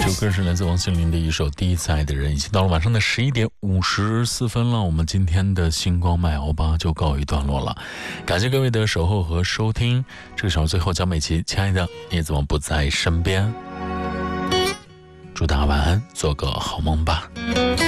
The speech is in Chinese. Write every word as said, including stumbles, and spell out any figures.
这首歌是来自王心凌的一首《第一次爱的人》。已经到了晚上的十一点五十四分了，我们今天的星光麦欧巴就告一段落了。感谢各位的守候和收听。这个时候最后讲美琪，亲爱的，你怎么不在身边？祝大家晚安，做个好梦吧。